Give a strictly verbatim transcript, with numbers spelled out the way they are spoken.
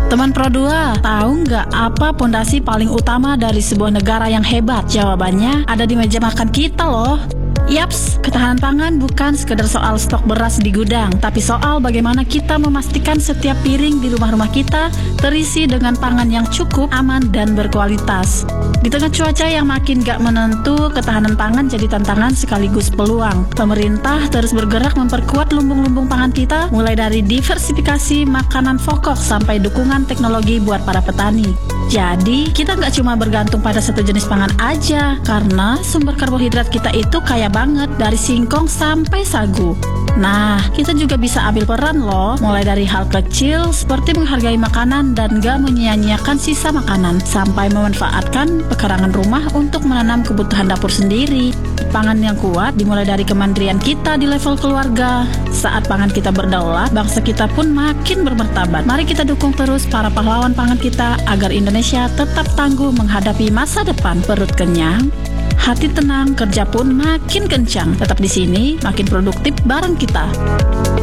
Teman Pro dua, tahu nggak apa pondasi paling utama dari sebuah negara yang hebat? Jawabannya ada di meja makan kita loh. Yaps, ketahanan pangan bukan sekedar soal stok beras di gudang, tapi soal bagaimana kita memastikan setiap piring di rumah-rumah kita terisi dengan pangan yang cukup, aman, dan berkualitas. Di tengah cuaca yang makin gak menentu, ketahanan pangan jadi tantangan sekaligus peluang. Pemerintah terus bergerak memperkuat lumbung-lumbung pangan kita, mulai dari diversifikasi makanan pokok sampai dukungan teknologi buat para petani. Jadi, kita nggak cuma bergantung pada satu jenis pangan aja, karena sumber karbohidrat kita itu kaya banget, dari singkong sampai sagu. Nah, kita juga bisa ambil peran loh, mulai dari hal kecil seperti menghargai makanan dan gak menyia-nyiakan sisa makanan, sampai memanfaatkan pekarangan rumah untuk menanam kebutuhan dapur sendiri. Pangan yang kuat dimulai dari kemandirian kita di level keluarga. Saat pangan kita berdaulat, bangsa kita pun makin bermartabat. Mari kita dukung terus para pahlawan pangan kita agar Indonesia tetap tangguh menghadapi masa depan. Perut kenyang, hati tenang, kerja pun makin kencang. Tetap di sini, makin produktif bareng kita.